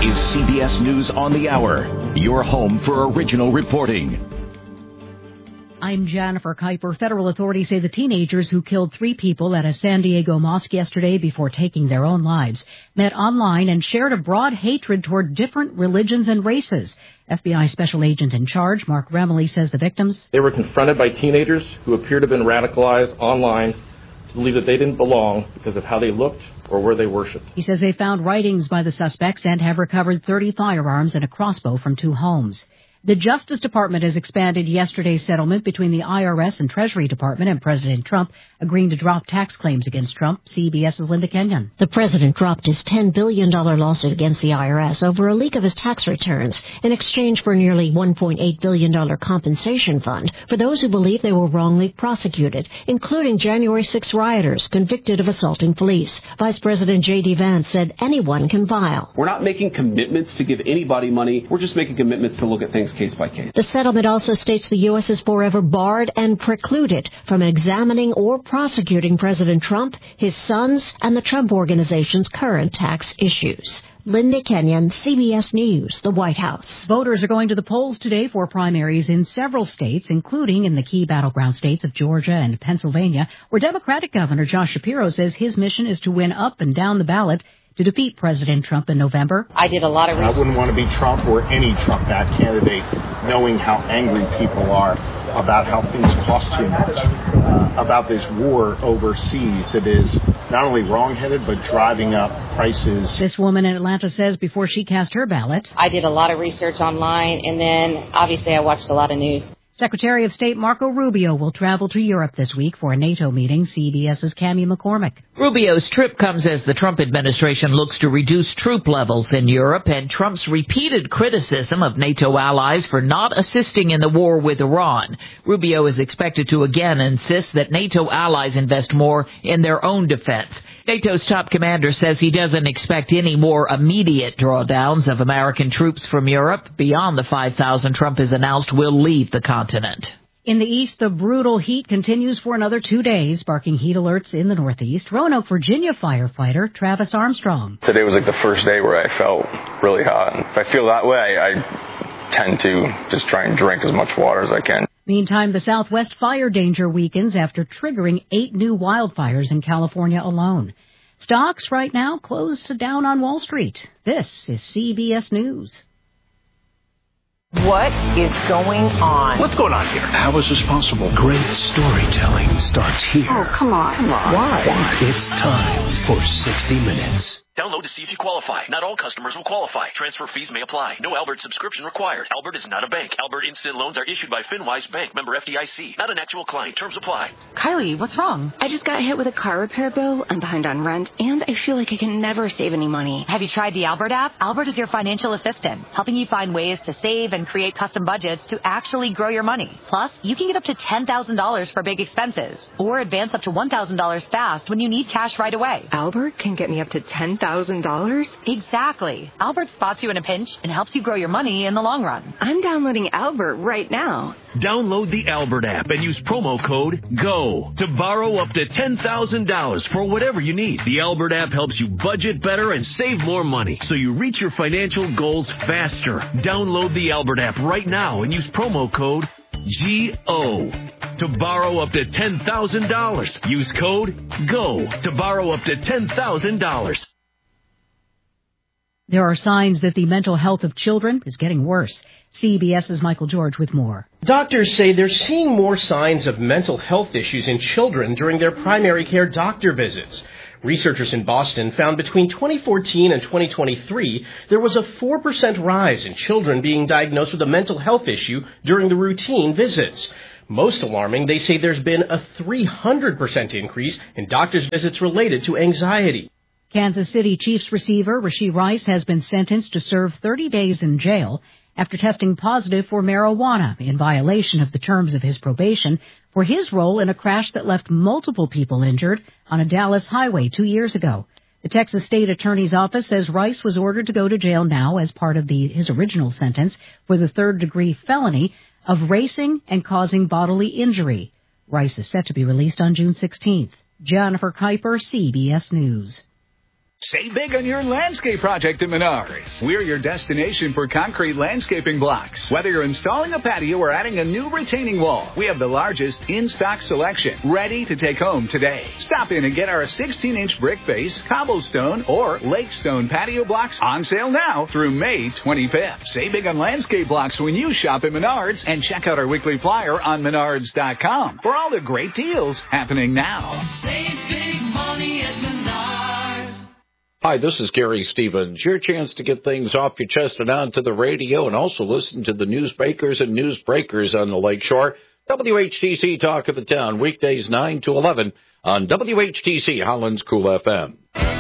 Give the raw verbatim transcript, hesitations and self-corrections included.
is C B S News on the Hour, your home for original reporting. I'm Jennifer Kuiper. Federal authorities say the teenagers who killed three people at a San Diego mosque yesterday before taking their own lives met online and shared a broad hatred toward different religions and races. F B I Special Agent in charge, Mark Remley, says the victims... They were confronted by teenagers who appear to have been radicalized online to believe that they didn't belong because of how they looked or where they worshipped. He says they found writings by the suspects and have recovered thirty firearms and a crossbow from two homes. The Justice Department has expanded yesterday's settlement between the I R S and Treasury Department and President Trump, agreeing to drop tax claims against Trump. CBS's Linda Kenyon. The president dropped his ten billion dollars lawsuit against the I R S over a leak of his tax returns in exchange for nearly one point eight billion dollars compensation fund for those who believe they were wrongly prosecuted, including January sixth rioters convicted of assaulting police. Vice President J D. Vance said anyone can file. We're not making commitments to give anybody money. We're just making commitments to look at things case by case. The settlement also states the U S is forever barred and precluded from examining or prosecuting President Trump, his sons, and the Trump Organization's current tax issues. Linda Kenyon, C B S News, the White House. Voters are going to the polls today for primaries in several states, including in the key battleground states of Georgia and Pennsylvania, where Democratic Governor Josh Shapiro says his mission is to win up and down the ballot to defeat President Trump in November. I did a lot of research. I wouldn't want to be Trump or any Trump-backed candidate, knowing how angry people are about how things cost too much, uh, about this war overseas that is not only wrong-headed but driving up prices. This woman in Atlanta says before she cast her ballot, I did a lot of research online, and then obviously I watched a lot of news. Secretary of State Marco Rubio will travel to Europe this week for a NATO meeting. CBS's Cammie McCormick. Rubio's trip comes as the Trump administration looks to reduce troop levels in Europe and Trump's repeated criticism of NATO allies for not assisting in the war with Iran. Rubio is expected to again insist that NATO allies invest more in their own defense. NATO's top commander says he doesn't expect any more immediate drawdowns of American troops from Europe beyond the five thousand Trump has announced will leave the continent. In the east, the brutal heat continues for another two days, sparking heat alerts in the northeast. Roanoke, Virginia firefighter Travis Armstrong. Today was like the first day where I felt really hot. And if I feel that way, I tend to just try and drink as much water as I can. Meantime, the Southwest fire danger weakens after triggering eight new wildfires in California alone. Stocks right now close down on Wall Street. This is C B S News. What is going on? What's going on here? How is this possible? Great storytelling starts here. Oh, come on. Come on. Why? Why? It's time for sixty minutes. Download to see if you qualify. Not all customers will qualify. Transfer fees may apply. No Albert subscription required. Albert is not a bank. Albert Instant Loans are issued by FinWise Bank, member F D I C. Not an actual client. Terms apply. Kylie, what's wrong? I just got hit with a car repair bill. I'm behind on rent, and I feel like I can never save any money. Have you tried the Albert app? Albert is your financial assistant, helping you find ways to save and create custom budgets to actually grow your money. Plus, you can get up to ten thousand dollars for big expenses, or advance up to one thousand dollars fast when you need cash right away. Albert can get me up to ten thousand dollars? Exactly. Albert spots you in a pinch and helps you grow your money in the long run. I'm downloading Albert right now. Download the Albert app and use promo code GO to borrow up to ten thousand dollars for whatever you need. The Albert app helps you budget better and save more money so you reach your financial goals faster. Download the Albert app right now and use promo code G O to borrow up to ten thousand dollars. Use code GO to borrow up to ten thousand dollars. There are signs that the mental health of children is getting worse. CBS's Michael George with more. Doctors say they're seeing more signs of mental health issues in children during their primary care doctor visits. Researchers in Boston found between twenty fourteen and twenty twenty-three, there was a four percent rise in children being diagnosed with a mental health issue during the routine visits. Most alarming, they say there's been a three hundred percent increase in doctors' visits related to anxiety. Kansas City Chiefs receiver Rashee Rice has been sentenced to serve thirty days in jail after testing positive for marijuana in violation of the terms of his probation for his role in a crash that left multiple people injured on a Dallas highway two years ago. The Texas State Attorney's Office says Rice was ordered to go to jail now as part of the his original sentence for the third-degree felony of racing and causing bodily injury. Rice is set to be released on June sixteenth. Jennifer Kuiper, C B S News. Save big on your landscape project at Menards. We're your destination for concrete landscaping blocks. Whether you're installing a patio or adding a new retaining wall, we have the largest in-stock selection ready to take home today. Stop in and get our sixteen-inch brick base, cobblestone, or lake stone patio blocks on sale now through May twenty-fifth. Save big on landscape blocks when you shop at Menards, and check out our weekly flyer on menards dot com for all the great deals happening now. Save big money at Menards. Hi, this is Gary Stevens. Your chance to get things off your chest and onto the radio, and also listen to the newsmakers and newsbreakers on the Lakeshore. W H T C Talk of the Town, weekdays nine to eleven on W H T C Holland's Cool F M.